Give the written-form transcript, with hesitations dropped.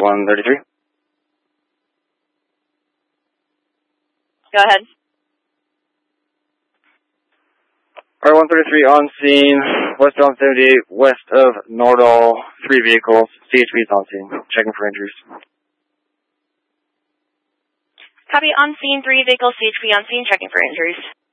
133. Go ahead. Alright, 133 on scene, westbound 78, west of Nordal, 3 vehicles, CHP's on scene, checking for injuries. Copy, on scene, 3 vehicles, CHP on scene, checking for injuries.